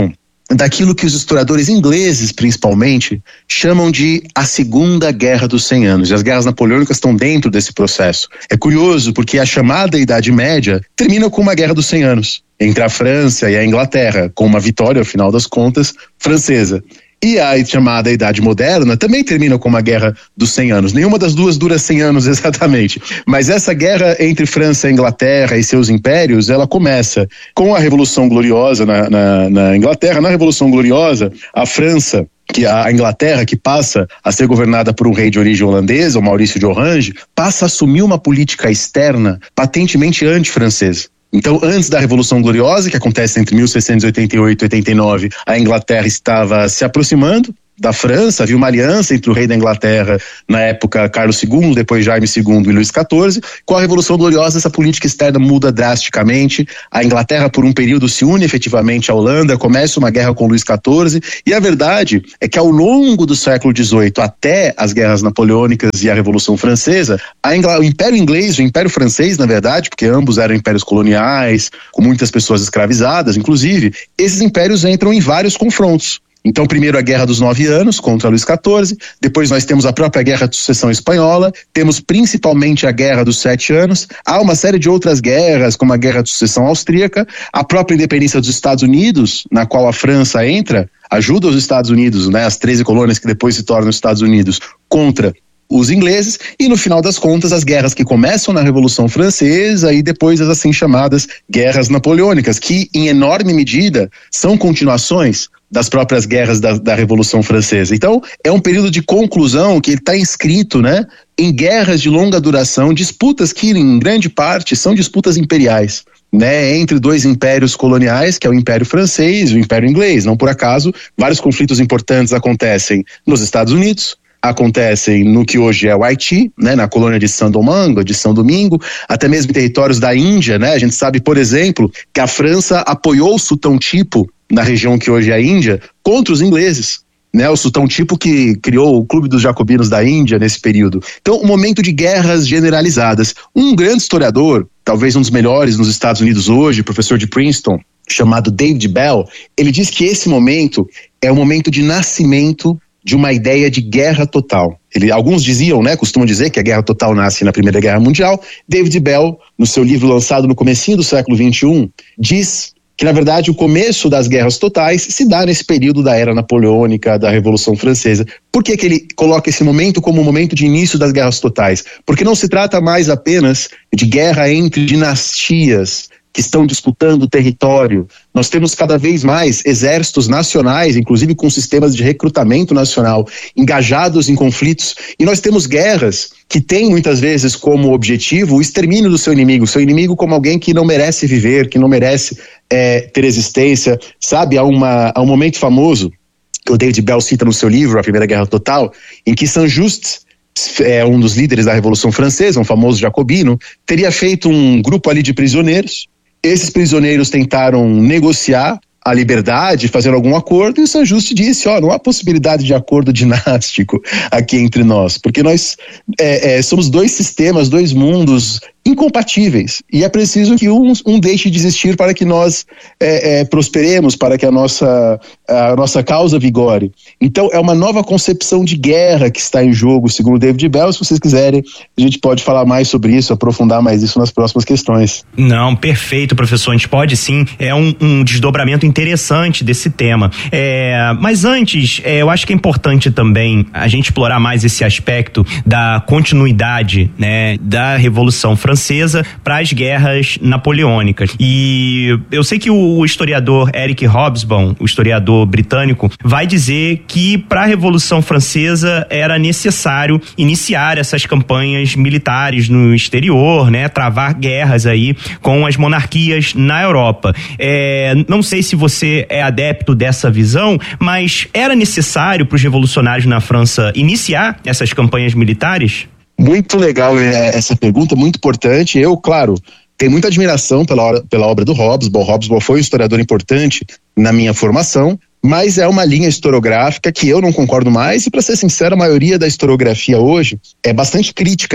daquilo que os historiadores ingleses, principalmente, chamam de a Segunda Guerra dos 100 Anos. E as guerras napoleônicas estão dentro desse processo. É curioso porque a chamada Idade Média termina com uma Guerra dos 100 Anos entre a França e a Inglaterra, com uma vitória, ao final das contas, francesa. E a chamada Idade Moderna também termina com uma Guerra dos 100 Anos. Nenhuma das duas dura 100 anos exatamente. Mas essa guerra entre França e Inglaterra e seus impérios, ela começa com a Revolução Gloriosa na Inglaterra. Na Revolução Gloriosa, a França, a Inglaterra, que passa a ser governada por um rei de origem holandesa, o Maurício de Orange, passa a assumir uma política externa patentemente anti-francesa. Então, antes da Revolução Gloriosa, que acontece entre 1688 e 89, a Inglaterra estava se aproximando da França, havia uma aliança entre o rei da Inglaterra, na época Carlos II, depois Jaime II e Luís XIV. Com a Revolução Gloriosa, essa política externa muda drasticamente. A Inglaterra, por um período, se une efetivamente à Holanda, começa uma guerra com Luís XIV, e a verdade é que ao longo do século XVIII, até as guerras napoleônicas e a Revolução Francesa, o Império Inglês, o Império Francês, na verdade, porque ambos eram impérios coloniais, com muitas pessoas escravizadas, inclusive, esses impérios entram em vários confrontos. Então, primeiro a Guerra dos 9 Anos contra Luís XIV, depois nós temos a própria Guerra de Sucessão Espanhola, temos principalmente a Guerra dos 7 Anos, há uma série de outras guerras, como a Guerra de Sucessão Austríaca, a própria independência dos Estados Unidos, na qual a França entra, ajuda os Estados Unidos, né, as 13 colônias que depois se tornam os Estados Unidos, contra os ingleses, e no final das contas as guerras que começam na Revolução Francesa e depois as assim chamadas guerras napoleônicas, que em enorme medida são continuações das próprias guerras da Revolução Francesa. Então, é um período de conclusão que está inscrito, né, em guerras de longa duração, disputas que, em grande parte, são disputas imperiais, né, entre dois impérios coloniais, que é o Império Francês e o Império Inglês. Não por acaso, vários conflitos importantes acontecem nos Estados Unidos, acontecem no que hoje é o Haiti, né, na colônia de Saint-Domingue, de São Domingo, até mesmo em territórios da Índia, né. A gente sabe, por exemplo, que a França apoiou o Sultão Tipu na região que hoje é a Índia, contra os ingleses, né? O Sultão Tipu que criou o Clube dos Jacobinos da Índia nesse período. Então, um momento de guerras generalizadas. Um grande historiador, talvez um dos melhores nos Estados Unidos hoje, professor de Princeton, chamado David Bell, ele diz que esse momento é o momento de nascimento de uma ideia de guerra total. Alguns diziam, né, costumam dizer que a guerra total nasce na Primeira Guerra Mundial. David Bell, no seu livro lançado no comecinho do século XXI, diz que, na verdade, o começo das guerras totais se dá nesse período da Era Napoleônica, da Revolução Francesa. Por que ele coloca esse momento como o momento de início das guerras totais? Porque não se trata mais apenas de guerra entre dinastias que estão disputando território. Nós temos cada vez mais exércitos nacionais, inclusive com sistemas de recrutamento nacional, engajados em conflitos, e nós temos guerras que têm muitas vezes como objetivo o extermínio do seu inimigo como alguém que não merece viver, que não merece ter existência, sabe? Há um momento famoso que o David Bell cita no seu livro, A Primeira Guerra Total, em que Saint-Just, um dos líderes da Revolução Francesa, um famoso jacobino, teria feito um grupo ali de prisioneiros. Esses prisioneiros tentaram negociar a liberdade, fazer algum acordo, e o Saint-Just disse, não há possibilidade de acordo dinástico aqui entre nós, porque nós somos dois sistemas, dois mundos incompatíveis, e é preciso que um deixe de existir para que nós prosperemos, para que a nossa causa vigore. Então é uma nova concepção de guerra que está em jogo, segundo David Bell. Se vocês quiserem, a gente pode falar mais sobre isso, aprofundar mais isso nas próximas questões. Não, perfeito, professor, a gente pode sim, é um desdobramento interessante desse tema. Mas antes, eu acho que é importante também a gente explorar mais esse aspecto da continuidade, né, da Revolução Francesa para as guerras napoleônicas. E eu sei que o historiador Eric Hobsbawm, o historiador britânico, vai dizer que para a Revolução Francesa era necessário iniciar essas campanhas militares no exterior, né, travar guerras aí com as monarquias na Europa. Não sei se você é adepto dessa visão, mas era necessário para os revolucionários na França iniciar essas campanhas militares? Muito legal essa pergunta, muito importante. Eu, claro, tenho muita admiração pela obra do Hobsbawm. Hobsbawm foi um historiador importante na minha formação, mas é uma linha historiográfica que eu não concordo mais, e, para ser sincero, a maioria da historiografia hoje é bastante crítica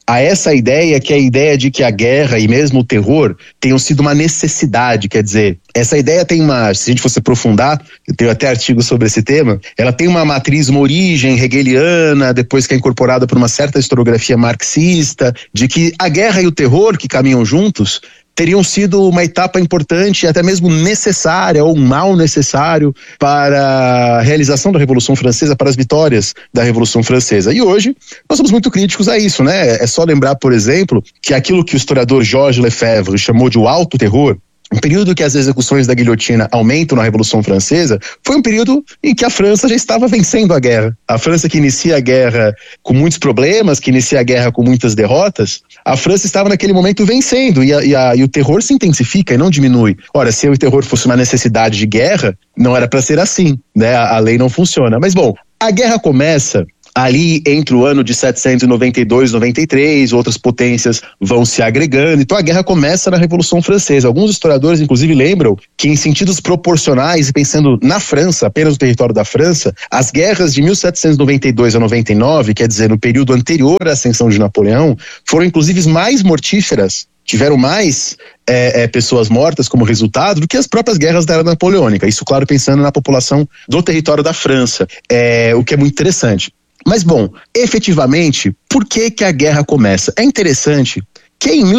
a essa ideia, que é a ideia de que a guerra e mesmo o terror tenham sido uma necessidade. Quer dizer, essa ideia tem se a gente fosse aprofundar, eu tenho até artigos sobre esse tema, ela tem uma matriz, uma origem hegeliana, depois que é incorporada por uma certa historiografia marxista, de que a guerra e o terror, que caminham juntos, teriam sido uma etapa importante, até mesmo necessária ou um mal necessário para a realização da Revolução Francesa, para as vitórias da Revolução Francesa. E hoje nós somos muito críticos a isso, né? É só lembrar, por exemplo, que aquilo que o historiador Georges Lefebvre chamou de o alto terror, um período que as execuções da guilhotina aumentam na Revolução Francesa, foi um período em que a França já estava vencendo a guerra. A França, que inicia a guerra com muitos problemas, que inicia a guerra com muitas derrotas, a França estava naquele momento vencendo e o terror se intensifica e não diminui. Ora, se o terror fosse uma necessidade de guerra, não era para ser assim, né? A lei não funciona. Mas bom, a guerra começa ali entre o ano de 792 e 93, outras potências vão se agregando, então a guerra começa na Revolução Francesa. Alguns historiadores, inclusive, lembram que em sentidos proporcionais, e pensando na França, apenas no território da França, as guerras de 1792 a 99, quer dizer, no período anterior à ascensão de Napoleão, foram inclusive mais mortíferas, tiveram mais pessoas mortas como resultado do que as próprias guerras da era napoleônica. Isso, claro, pensando na população do território da França, o que é muito interessante. Mas, bom, efetivamente, por que a guerra começa? É interessante que em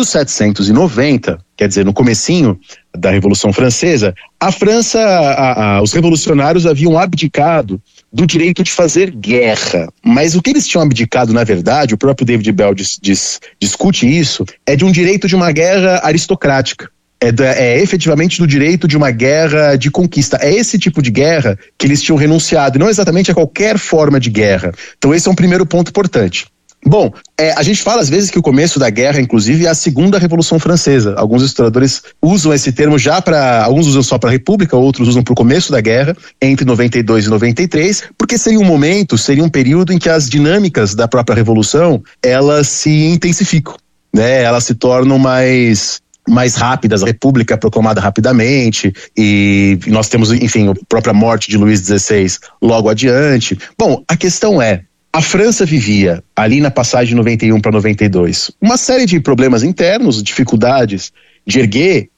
1790, quer dizer, no comecinho da Revolução Francesa, a França, os revolucionários haviam abdicado do direito de fazer guerra. Mas o que eles tinham abdicado, na verdade, o próprio David Bell discute isso, é de um direito de uma guerra aristocrática. É efetivamente do direito de uma guerra de conquista. É esse tipo de guerra que eles tinham renunciado, e não exatamente a qualquer forma de guerra. Então esse é um primeiro ponto importante. Bom, a gente fala às vezes que o começo da guerra, inclusive, é a segunda Revolução Francesa. Alguns historiadores usam esse termo alguns usam só para a República, outros usam para o começo da guerra, entre 92 e 93, porque seria um período em que as dinâmicas da própria Revolução, elas se intensificam, né? Elas se tornam mais rápidas, a República é proclamada rapidamente, e nós temos, enfim, a própria morte de Luís XVI logo adiante. Bom, a questão a França vivia, ali na passagem de 91 para 92, uma série de problemas internos, dificuldades de erguer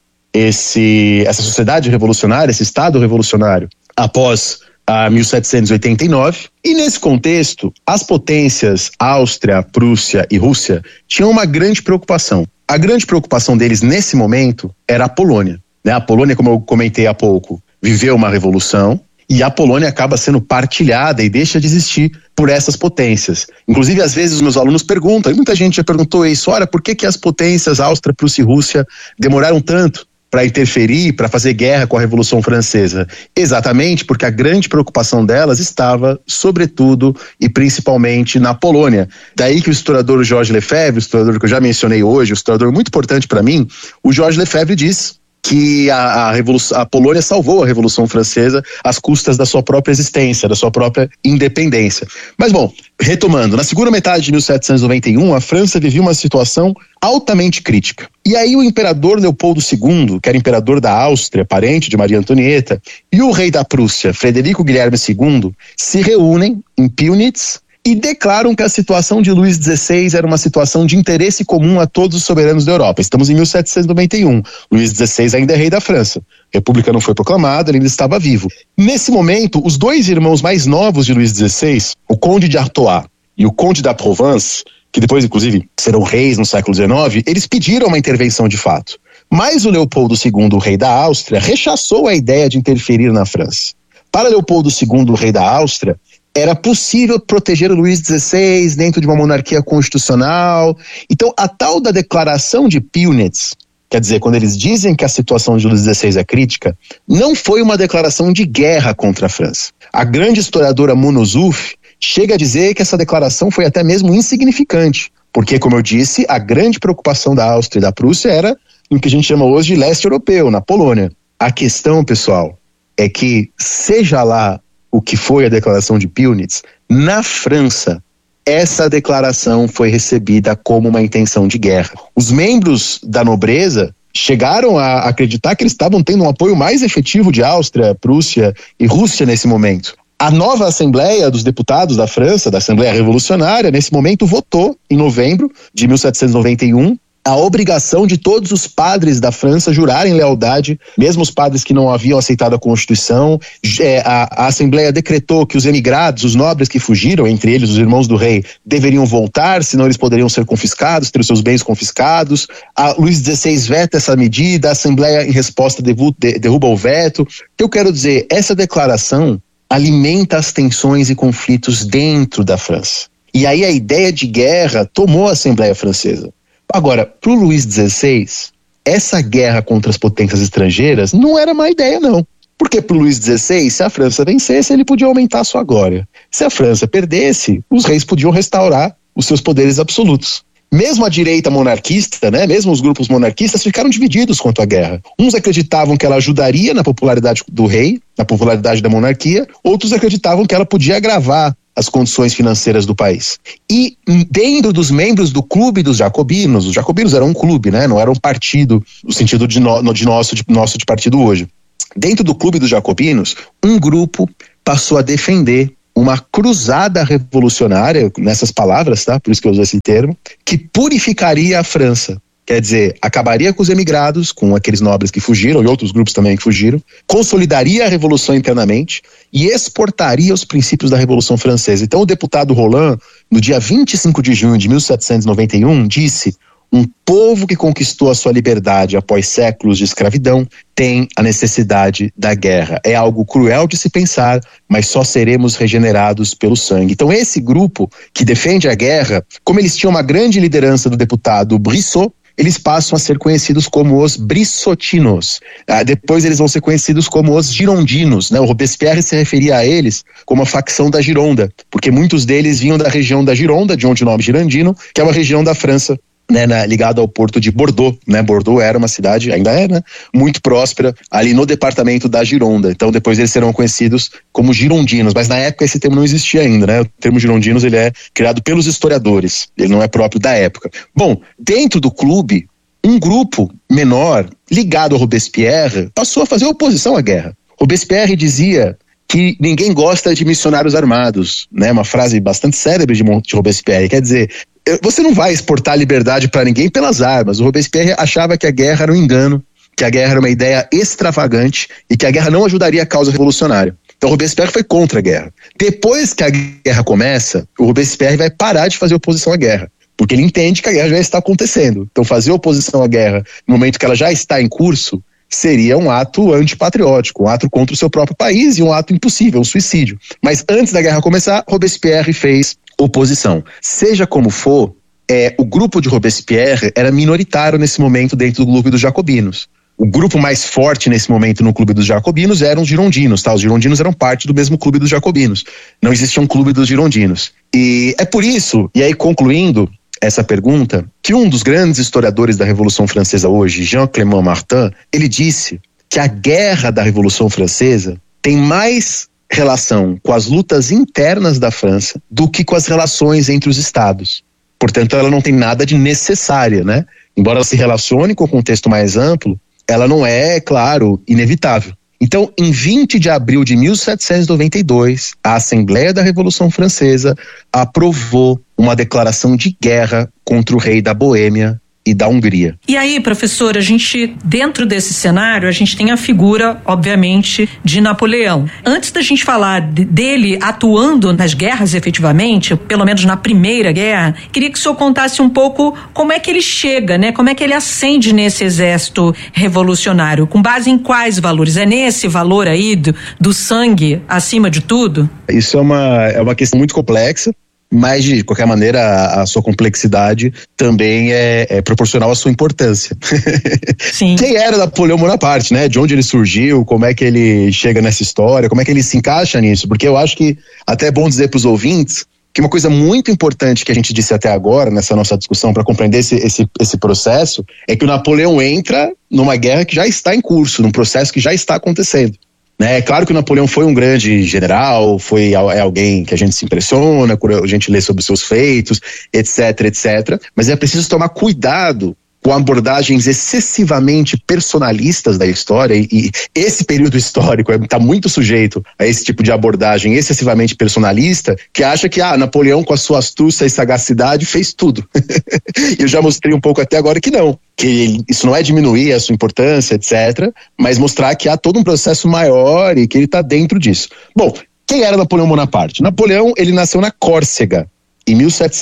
essa sociedade revolucionária, esse Estado revolucionário, após 1789, e nesse contexto, as potências Áustria, Prússia e Rússia tinham uma grande preocupação. A grande preocupação deles nesse momento era a Polônia, né? A Polônia, como eu comentei há pouco, viveu uma revolução e a Polônia acaba sendo partilhada e deixa de existir por essas potências. Inclusive, às vezes, os meus alunos perguntam, e muita gente já perguntou isso, olha, por que as potências Áustria, Prússia e Rússia demoraram tanto para interferir, para fazer guerra com a Revolução Francesa? Exatamente porque a grande preocupação delas estava, sobretudo e principalmente, na Polônia. Daí que o historiador Georges Lefebvre, o historiador que eu já mencionei hoje, um historiador muito importante para mim, o Georges Lefebvre diz que a Polônia salvou a Revolução Francesa às custas da sua própria existência, da sua própria independência. Mas, bom, retomando, na segunda metade de 1791, a França vivia uma situação altamente crítica. E aí o imperador Leopoldo II, que era imperador da Áustria, parente de Maria Antonieta, e o rei da Prússia, Frederico Guilherme II, se reúnem em Pillnitz e declaram que a situação de Luís XVI era uma situação de interesse comum a todos os soberanos da Europa. Estamos em 1791. Luís XVI ainda é rei da França. A República não foi proclamada, ele ainda estava vivo. Nesse momento, os dois irmãos mais novos de Luís XVI, o Conde de Artois e o Conde da Provence, que depois, inclusive, serão reis no século XIX, eles pediram uma intervenção de fato. Mas o Leopoldo II, o rei da Áustria, rechaçou a ideia de interferir na França. Para Leopoldo II, o rei da Áustria, era possível proteger o Luís XVI dentro de uma monarquia constitucional. Então, a tal da declaração de Pillnitz, quer dizer, quando eles dizem que a situação de Luís XVI é crítica, não foi uma declaração de guerra contra a França. A grande historiadora Mona Zouf chega a dizer que essa declaração foi até mesmo insignificante, porque, como eu disse, a grande preocupação da Áustria e da Prússia era no que a gente chama hoje de leste europeu, na Polônia. A questão, pessoal, é que, seja lá o que foi a declaração de Pillnitz, na França, essa declaração foi recebida como uma intenção de guerra. Os membros da nobreza chegaram a acreditar que eles estavam tendo um apoio mais efetivo de Áustria, Prússia e Rússia nesse momento. A nova Assembleia dos Deputados da França, da Assembleia Revolucionária, nesse momento votou, em novembro de 1791, a obrigação de todos os padres da França jurarem lealdade, mesmo os padres que não haviam aceitado a Constituição. A Assembleia decretou que os emigrados, os nobres que fugiram, entre eles os irmãos do rei, deveriam voltar, senão eles poderiam ser confiscados, ter os seus bens confiscados. Luís XVI veta essa medida, a Assembleia, em resposta, derruba o veto. O que eu quero dizer, essa declaração alimenta as tensões e conflitos dentro da França. E aí a ideia de guerra tomou a Assembleia Francesa. Agora, para o Luís XVI, essa guerra contra as potências estrangeiras não era má ideia, não. Porque para o Luís XVI, se a França vencesse, ele podia aumentar a sua glória. Se a França perdesse, os reis podiam restaurar os seus poderes absolutos. Mesmo a direita monarquista, né, mesmo os grupos monarquistas ficaram divididos quanto à guerra. Uns acreditavam que ela ajudaria na popularidade do rei, na popularidade da monarquia, outros acreditavam que ela podia agravar as condições financeiras do país. E dentro dos membros do clube dos jacobinos, os jacobinos eram um clube, né? Não era um partido no sentido de nosso de partido hoje. Dentro do clube dos jacobinos, um grupo passou a defender uma cruzada revolucionária, nessas palavras, tá? Por isso que eu uso esse termo, que purificaria a França. Quer dizer, acabaria com os emigrados, com aqueles nobres que fugiram e outros grupos também que fugiram, consolidaria a revolução internamente e exportaria os princípios da Revolução Francesa. Então o deputado Roland, no dia 25 de junho de 1791, disse: um povo que conquistou a sua liberdade após séculos de escravidão tem a necessidade da guerra. É algo cruel de se pensar, mas só seremos regenerados pelo sangue. Então esse grupo que defende a guerra, como eles tinham uma grande liderança do deputado Brissot, eles passam a ser conhecidos como os brissotinos. Depois eles vão ser conhecidos como os girondinos, né? O Robespierre se referia a eles como a facção da Gironda, porque muitos deles vinham da região da Gironda, de onde o nome girondino, que é uma região da França, né, ligado ao porto de Bordeaux, né? Bordeaux era uma cidade, ainda é, né, muito próspera, ali no departamento da Gironda. Então depois eles serão conhecidos como girondinos, mas na época esse termo não existia ainda, né? O termo girondinos, ele é criado pelos historiadores, ele não é próprio da época. Bom, dentro do clube, um grupo menor, ligado ao Robespierre, passou a fazer oposição à guerra. Robespierre dizia que ninguém gosta de missionários armados, né? Uma frase bastante célebre de Robespierre, quer dizer, você não vai exportar liberdade para ninguém pelas armas. O Robespierre achava que a guerra era um engano, que a guerra era uma ideia extravagante e que a guerra não ajudaria a causa revolucionária. Então o Robespierre foi contra a guerra. Depois que a guerra começa, o Robespierre vai parar de fazer oposição à guerra, porque ele entende que a guerra já está acontecendo. Então fazer oposição à guerra no momento que ela já está em curso seria um ato antipatriótico, um ato contra o seu próprio país e um ato impossível, um suicídio. Mas antes da guerra começar, Robespierre fez oposição. Seja como for, o grupo de Robespierre era minoritário nesse momento dentro do clube dos jacobinos. O grupo mais forte nesse momento no clube dos jacobinos eram os girondinos, tá? Os girondinos eram parte do mesmo clube dos jacobinos. Não existia um clube dos girondinos. E é por isso, e aí concluindo essa pergunta, que um dos grandes historiadores da Revolução Francesa hoje, Jean-Clément Martin, ele disse que a guerra da Revolução Francesa tem mais relação com as lutas internas da França do que com as relações entre os estados. Portanto, ela não tem nada de necessária, né? Embora ela se relacione com o contexto mais amplo, ela não é, claro, inevitável. Então, em 20 de abril de 1792, a Assembleia da Revolução Francesa aprovou uma declaração de guerra contra o rei da Boêmia e da Hungria. E aí, professor, a gente, dentro desse cenário, a gente tem a figura, obviamente, de Napoleão. Antes da gente falar dele atuando nas guerras efetivamente, pelo menos na Primeira Guerra, queria que o senhor contasse um pouco como é que ele chega, né? Como é que ele ascende nesse exército revolucionário? Com base em quais valores? É nesse valor aí do sangue acima de tudo? Isso é uma questão muito complexa, mas de qualquer maneira a sua complexidade também é proporcional à sua importância. Sim. Quem era Napoleão Bonaparte, né? De onde ele surgiu, como é que ele chega nessa história, como é que ele se encaixa nisso? Porque eu acho que até é bom dizer para os ouvintes que uma coisa muito importante que a gente disse até agora nessa nossa discussão para compreender esse processo é que o Napoleão entra numa guerra que já está em curso, num processo que já está acontecendo. É claro que o Napoleão foi um grande general, é alguém que a gente se impressiona, quando a gente lê sobre seus feitos, etc, etc. Mas é preciso tomar cuidado com abordagens excessivamente personalistas da história, e esse período histórico está muito sujeito a esse tipo de abordagem excessivamente personalista, que acha que Napoleão, com a sua astúcia e sagacidade, fez tudo. Eu já mostrei um pouco até agora que não, que isso não é diminuir a sua importância, etc., mas mostrar que há todo um processo maior e que ele está dentro disso. Bom, quem era Napoleão Bonaparte? Napoleão, ele nasceu na Córcega, em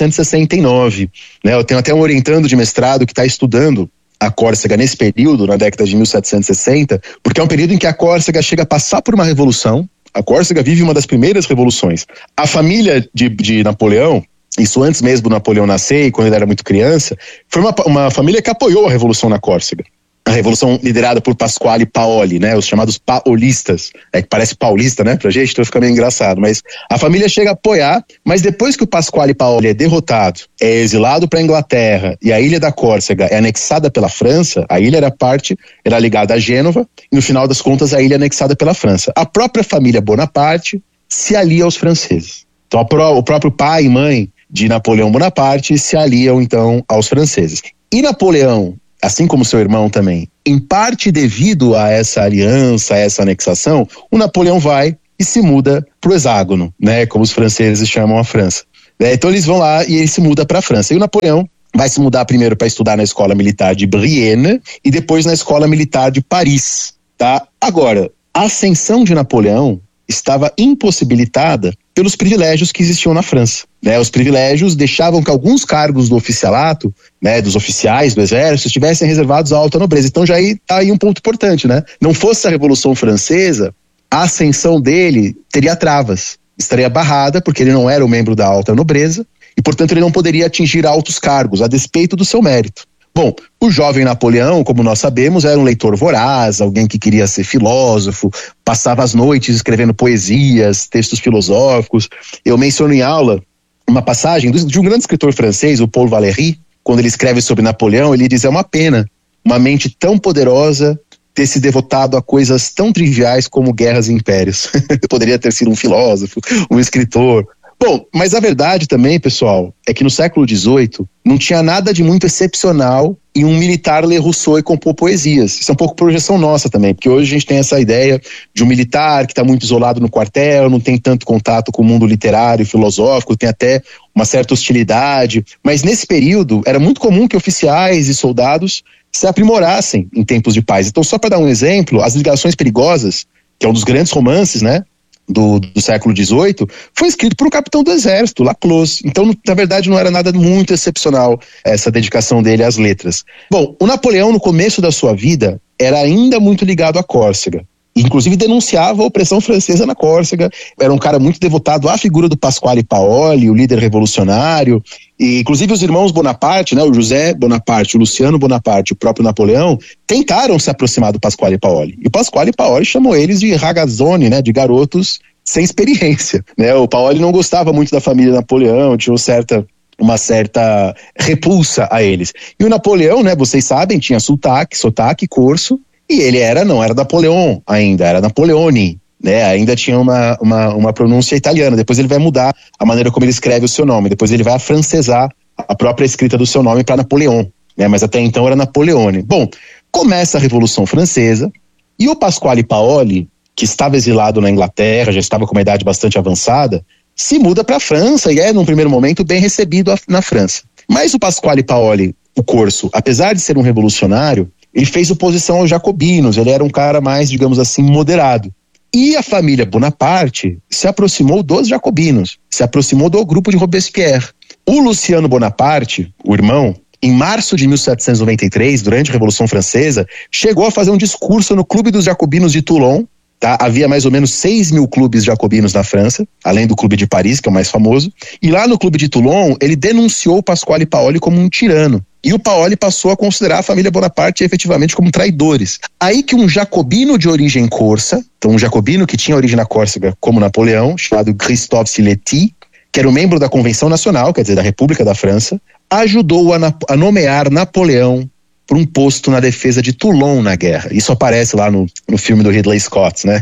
1769, né? Eu tenho até um orientando de mestrado que está estudando a Córcega nesse período, na década de 1760, porque é um período em que a Córcega chega a passar por uma revolução. A Córcega vive uma das primeiras revoluções. A família de Napoleão, isso antes mesmo do Napoleão nascer e quando ele era muito criança, foi uma família que apoiou a revolução na Córcega. A revolução liderada por Pasquale Paoli, né, os chamados paolistas, que parece paulista, né, pra gente, então fica meio engraçado, mas a família chega a apoiar, mas depois que o Pasquale Paoli é derrotado, é exilado para a Inglaterra e a ilha da Córcega é anexada pela França, a ilha era ligada a Gênova e no final das contas a ilha é anexada pela França. A própria família Bonaparte se alia aos franceses. Então o próprio pai e mãe de Napoleão Bonaparte se aliam então aos franceses. E Napoleão, assim como seu irmão também, em parte devido a essa aliança, a essa anexação, o Napoleão vai e se muda para o hexágono, né, como os franceses chamam a França. Então eles vão lá e ele se muda para a França. E o Napoleão vai se mudar primeiro para estudar na Escola Militar de Brienne e depois na Escola Militar de Paris. Tá? Agora, a ascensão de Napoleão estava impossibilitada pelos privilégios que existiam na França. Né? Os privilégios deixavam que alguns cargos do oficialato, né, dos oficiais do exército, estivessem reservados à alta nobreza. Então já está aí um ponto importante, né? Não fosse a Revolução Francesa, a ascensão dele teria travas, estaria barrada, porque ele não era um membro da alta nobreza, e portanto ele não poderia atingir altos cargos, a despeito do seu mérito. Bom, o jovem Napoleão, como nós sabemos, era um leitor voraz, alguém que queria ser filósofo, passava as noites escrevendo poesias, textos filosóficos. Eu menciono em aula uma passagem de um grande escritor francês, o Paul Valéry, quando ele escreve sobre Napoleão, ele diz: é uma pena uma mente tão poderosa ter se devotado a coisas tão triviais como guerras e impérios. Poderia ter sido um filósofo, um escritor. Bom, mas a verdade também, pessoal, é que no século XVIII não tinha nada de muito excepcional em um militar ler Rousseau e compor poesias. Isso é um pouco projeção nossa também, porque hoje a gente tem essa ideia de um militar que está muito isolado no quartel, não tem tanto contato com o mundo literário e filosófico, tem até uma certa hostilidade. Mas nesse período era muito comum que oficiais e soldados se aprimorassem em tempos de paz. Então, só para dar um exemplo, As Ligações Perigosas, que é um dos grandes romances, né, do século XVIII, foi escrito por um capitão do exército, Laclos. Então, na verdade, não era nada muito excepcional essa dedicação dele às letras. Bom, o Napoleão, no começo da sua vida, era ainda muito ligado à Córcega. Inclusive denunciava a opressão francesa na Córcega. Era um cara muito devotado à figura do Pasquale Paoli, o líder revolucionário. E, inclusive, os irmãos Bonaparte, né, o José Bonaparte, o Luciano Bonaparte, o próprio Napoleão, tentaram se aproximar do Pasquale Paoli. E o Pasquale Paoli chamou eles de ragazzoni, né, de garotos sem experiência. Né? O Paoli não gostava muito da família Napoleão, tinha uma certa repulsa a eles. E o Napoleão, né, vocês sabem, tinha sotaque corso, e ele não era Napoleão ainda, era Napoleone, né? Ainda tinha uma pronúncia italiana. Depois ele vai mudar a maneira como ele escreve o seu nome, depois ele vai afrancesar a própria escrita do seu nome para Napoleão, né? Mas até então era Napoleone. Bom, começa a Revolução Francesa e o Pasquale Paoli, que estava exilado na Inglaterra, já estava com uma idade bastante avançada, se muda para a França e num primeiro momento, bem recebido na França. Mas o Pasquale Paoli, o corso, apesar de ser um revolucionário, ele fez oposição aos jacobinos, ele era um cara mais, digamos assim, moderado. E a família Bonaparte se aproximou dos jacobinos, se aproximou do grupo de Robespierre. O Luciano Bonaparte, o irmão, em março de 1793, durante a Revolução Francesa, chegou a fazer um discurso no Clube dos Jacobinos de Toulon. Tá? Havia mais ou menos 6 mil clubes jacobinos na França, além do Clube de Paris, que é o mais famoso. E lá no Clube de Toulon, ele denunciou o Pasquale Paoli como um tirano. E o Paoli passou a considerar a família Bonaparte efetivamente como traidores. Aí que um jacobino de origem corsa, então um jacobino que tinha origem na Córcega como Napoleão, chamado Christophe Siletti, que era um membro da Convenção Nacional, quer dizer, da República da França, ajudou a nomear Napoleão por um posto na defesa de Toulon na guerra. Isso aparece lá no filme do Ridley Scott, né?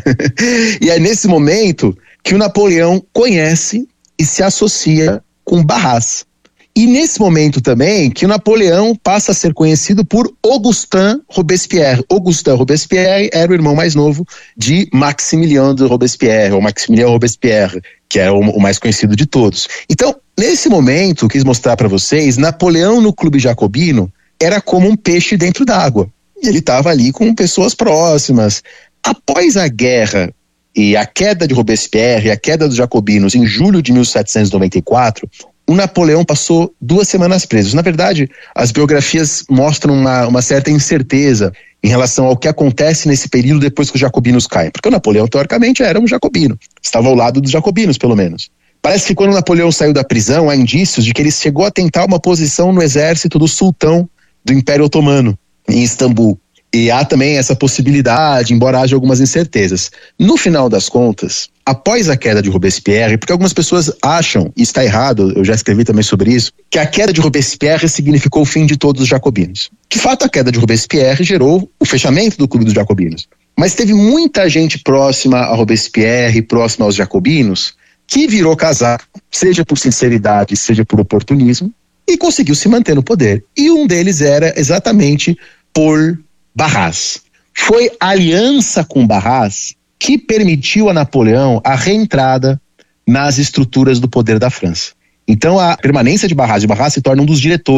E é nesse momento que o Napoleão conhece e se associa com Barras. E nesse momento também que o Napoleão passa a ser conhecido por Augustin Robespierre. Augustin Robespierre era o irmão mais novo de Maximilien de Robespierre, ou Maximilien Robespierre, que é o mais conhecido de todos. Então, nesse momento, quis mostrar para vocês, Napoleão no Clube Jacobino era como um peixe dentro d'água. Ele estava ali com pessoas próximas. Após a guerra e a queda de Robespierre e a queda dos jacobinos em julho de 1794, o Napoleão passou 2 semanas preso. Na verdade, as biografias mostram uma certa incerteza em relação ao que acontece nesse período depois que os jacobinos caem. Porque o Napoleão, teoricamente, era um jacobino. Estava ao lado dos jacobinos, pelo menos. Parece que quando o Napoleão saiu da prisão, há indícios de que ele chegou a tentar uma posição no exército do sultão do Império Otomano, em Istambul. E há também essa possibilidade, embora haja algumas incertezas. No final das contas, após a queda de Robespierre, porque algumas pessoas acham, e está errado, eu já escrevi também sobre isso, que a queda de Robespierre significou o fim de todos os jacobinos. De fato, a queda de Robespierre gerou o fechamento do Clube dos Jacobinos. Mas teve muita gente próxima a Robespierre, próxima aos jacobinos, que virou casaco, seja por sinceridade, seja por oportunismo, e conseguiu se manter no poder. E um deles era exatamente Paul Barras. Foi a aliança com Barras que permitiu a Napoleão a reentrada nas estruturas do poder da França. Então a permanência de Barras se torna um dos diretores